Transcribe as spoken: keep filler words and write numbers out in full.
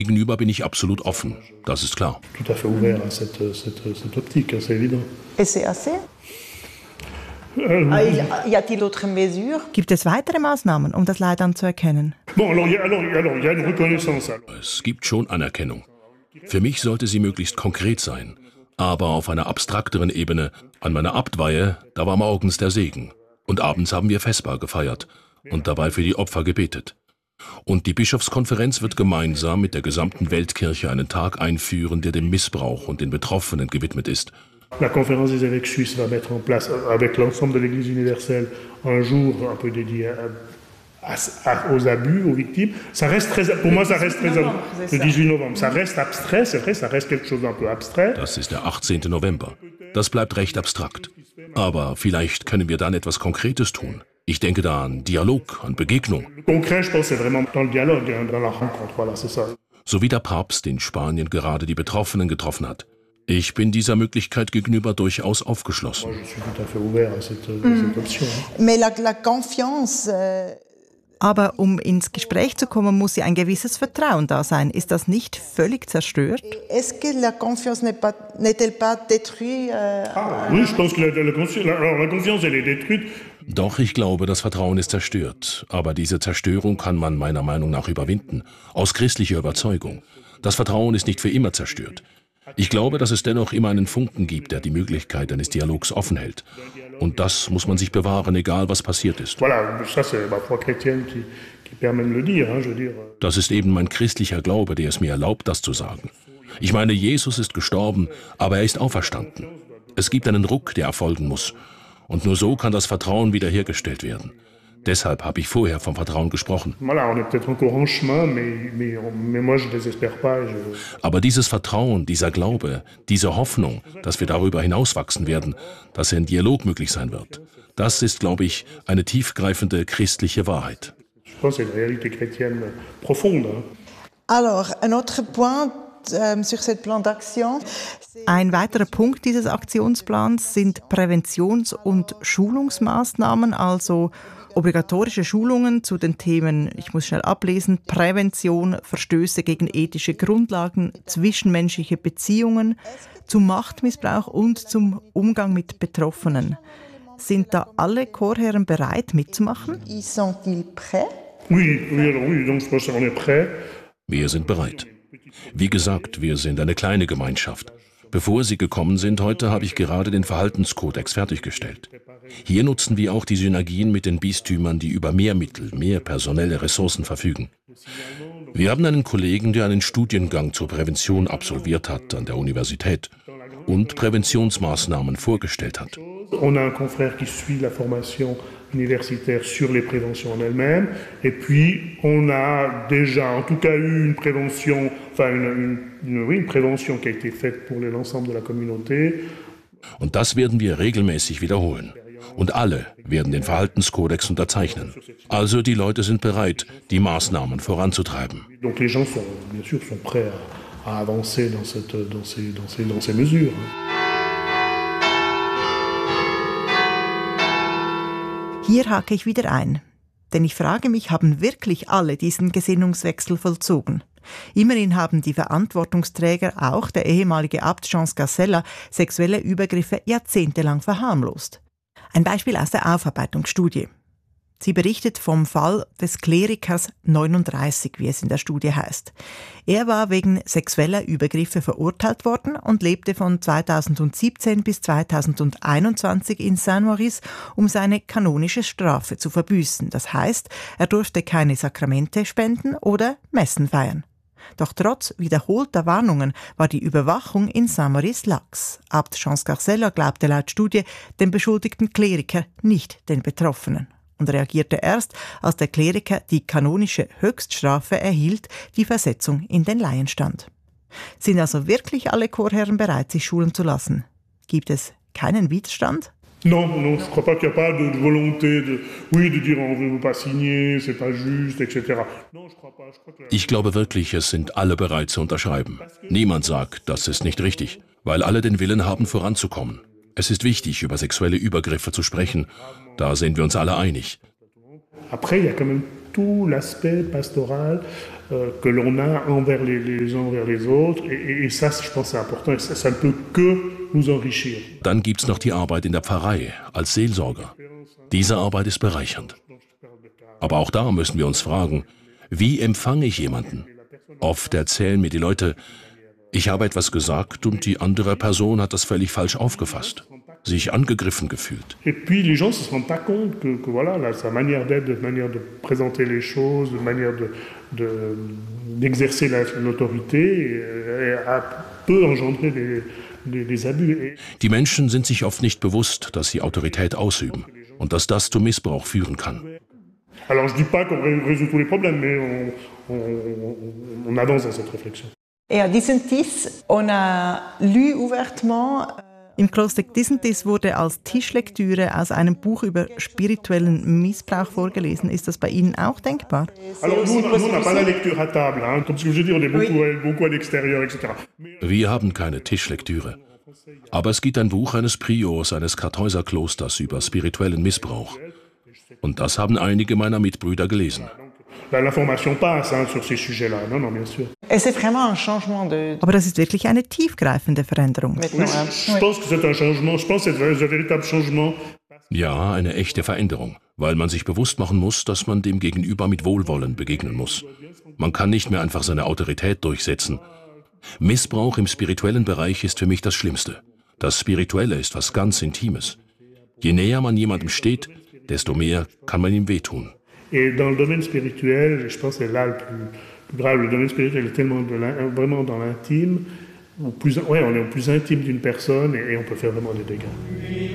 Gegenüber bin ich absolut offen, das ist klar. Tout à fait ouvert à cette, cette, cette optique, c'est évident. Et c'est assez? Y a-t-il d'autres mesures? Gibt es weitere Maßnahmen, um das Leid anzuerkennen? Bon, alors il y a, alors, alors, il y a une reconnaissance. Es gibt schon Anerkennung. Für mich sollte sie möglichst konkret sein. Aber auf einer abstrakteren Ebene, an meiner Abtweihe, da war morgens der Segen. Und abends haben wir Vesper gefeiert und dabei für die Opfer gebetet. Und die Bischofskonferenz wird gemeinsam mit der gesamten Weltkirche einen Tag einführen, der dem Missbrauch und den Betroffenen gewidmet ist. La conférence des évêques suisses va mettre en place, avec l'ensemble de l'Église universelle, un jour un peu dédié à, à, à, aux abus, aux victimes. Ça reste très, pour moi, ça reste très, le dix-huit novembre, ça reste abstrait, c'est vrai, ça reste quelque chose d'un peu abstrait. Das ist der achtzehnte November. Das bleibt recht abstrakt. Aber vielleicht können wir dann etwas Konkretes tun. Ich denke da an Dialog, an Begegnung. Concret, je pense, c'est vraiment dans le dialogue, dans la rencontre, voilà, c'est ça. So wie der Papst in Spanien gerade die Betroffenen getroffen hat. Ich bin dieser Möglichkeit gegenüber durchaus aufgeschlossen. Aber um ins Gespräch zu kommen, muss ja ein gewisses Vertrauen da sein. Ist das nicht völlig zerstört? Doch, ich glaube, das Vertrauen ist zerstört. Aber diese Zerstörung kann man meiner Meinung nach überwinden. Aus christlicher Überzeugung. Das Vertrauen ist nicht für immer zerstört. Ich glaube, dass es dennoch immer einen Funken gibt, der die Möglichkeit eines Dialogs offen hält. Und das muss man sich bewahren, egal was passiert ist. Das ist eben mein christlicher Glaube, der es mir erlaubt, das zu sagen. Ich meine, Jesus ist gestorben, aber er ist auferstanden. Es gibt einen Ruck, der erfolgen muss. Und nur so kann das Vertrauen wiederhergestellt werden. Deshalb habe ich vorher vom Vertrauen gesprochen. Aber dieses Vertrauen, dieser Glaube, diese Hoffnung, dass wir darüber hinauswachsen werden, dass ein Dialog möglich sein wird, das ist, glaube ich, eine tiefgreifende christliche Wahrheit. Alors, un autre point sur ce plan d'action. Ein weiterer Punkt dieses Aktionsplans sind Präventions- und Schulungsmaßnahmen, also obligatorische Schulungen zu den Themen, ich muss schnell ablesen, Prävention, Verstöße gegen ethische Grundlagen, zwischenmenschliche Beziehungen, zum Machtmissbrauch und zum Umgang mit Betroffenen. Sind da alle Chorherren bereit, mitzumachen? Wir sind bereit. Wie gesagt, wir sind eine kleine Gemeinschaft. Bevor Sie gekommen sind heute, habe ich gerade den Verhaltenskodex fertiggestellt. Hier nutzen wir auch die Synergien mit den Bistümern, die über mehr Mittel, mehr personelle Ressourcen verfügen. Wir haben einen Kollegen, der einen Studiengang zur Prävention absolviert hat an der Universität und Präventionsmaßnahmen vorgestellt hat. On a un confrère qui suit la formation universitaire sur les préventions en elles-mêmes. Et puis, on a déjà, en tout cas, eu une prévention, enfin, une, une, une, oui, une prévention qui a été faite pour l'ensemble de la communauté. Und das werden wir regelmäßig wiederholen. Und alle werden den Verhaltenskodex unterzeichnen. Also die Leute sind bereit, die Maßnahmen voranzutreiben. Donc les gens sont, bien sûr, sont prêts à, à avancer dans, cette, dans, ces, dans, ces, dans ces mesures. Hier hake ich wieder ein, denn ich frage mich, haben wirklich alle diesen Gesinnungswechsel vollzogen? Immerhin haben die Verantwortungsträger, auch der ehemalige Abt Jean Scarcella, sexuelle Übergriffe jahrzehntelang verharmlost. Ein Beispiel aus der Aufarbeitungsstudie. Sie berichtet vom Fall des Klerikers neununddreißig, wie es in der Studie heißt. Er war wegen sexueller Übergriffe verurteilt worden und lebte von zweitausendsiebzehn bis zweitausendeinundzwanzig in Saint-Maurice, um seine kanonische Strafe zu verbüßen. Das heißt, er durfte keine Sakramente spenden oder Messen feiern. Doch trotz wiederholter Warnungen war die Überwachung in Saint-Maurice lax. Abt Jean Scarcella glaubte laut Studie dem beschuldigten Kleriker, nicht den Betroffenen. Und reagierte erst, als der Kleriker die kanonische Höchststrafe erhielt, die Versetzung in den Laienstand. Sind also wirklich alle Chorherren bereit, sich schulen zu lassen? Gibt es keinen Widerstand? Non, non, je crois pas qu'il y a pas de volonté de, oui, de dire on veut pas signer, c'est pas juste, et cetera. Non, je crois pas. Je crois que... Ich glaube wirklich, es sind alle bereit zu unterschreiben. Niemand sagt, das ist nicht richtig, weil alle den Willen haben, voranzukommen. Es ist wichtig, über sexuelle Übergriffe zu sprechen. Da sind wir uns alle einig. Après, il y a quand même tout l'aspect pastoral euh, que l'on a envers les, les uns envers les autres. Et, et ça, je pense, c'est important. Et ça, ça ne peut que nous enrichir. Dann gibt's noch die Arbeit in der Pfarrei als Seelsorger. Diese Arbeit ist bereichernd. Aber auch da müssen wir uns fragen, wie empfange ich jemanden? Oft erzählen mir die Leute, ich habe etwas gesagt und die andere Person hat das völlig falsch aufgefasst, sich angegriffen gefühlt. Et puis les gens ne se rendent pas compte que, que voilà, là, sa manière d'être, de manière de présenter les choses, de manière de, de, d'exercer la, l'autorité, euh, peut engendrer des, des, des abus. Die Menschen sind sich oft nicht bewusst, dass sie Autorität ausüben und dass das zu Missbrauch führen kann. Alors je dis pas qu'on résout tous les problèmes, mais on, on, on avance dans cette réflexion. Et à Disentis, on a lu ouvertement. Im Kloster Disentis wurde als Tischlektüre aus einem Buch über spirituellen Missbrauch vorgelesen. Ist das bei Ihnen auch denkbar? Alors nous, nous on n'a pas la lecture à table, hein. Comme ce que je dis, on est beaucoup, beaucoup à l'extérieur, et cetera. Wir haben keine Tischlektüre. Aber es gibt ein Buch eines Priors eines Kartäuserklosters über spirituellen Missbrauch. Und das haben einige meiner Mitbrüder gelesen. L'information passe hein, sur ces sujets-là. Non, non, bien sûr. Et c'est vraiment un changement de. Aber das ist wirklich eine tiefgreifende Veränderung. Oui, je pense que c'est un changement. Je pense que c'est un véritable changement. Ja, eine echte Veränderung, weil man sich bewusst machen muss, dass man dem Gegenüber mit Wohlwollen begegnen muss. Man kann nicht mehr einfach seine Autorität durchsetzen. Missbrauch im spirituellen Bereich ist für mich das Schlimmste. Das Spirituelle ist was ganz Intimes. Je näher man jemandem steht, desto mehr kann man ihm wehtun. Et dans le domaine spirituel, je pense que c'est là le plus, plus grave. Le domaine spirituel est tellement de vraiment dans l'intime. Au plus, ouais, on est au plus intime d'une personne et, et on peut faire vraiment des dégâts.